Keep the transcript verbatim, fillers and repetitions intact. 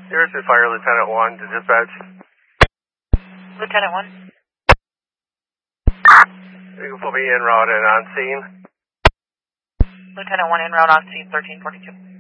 Here's the Fire Lieutenant one to dispatch. Lieutenant one. You can put me en route and on scene. Lieutenant one en route on scene thirteen forty-two.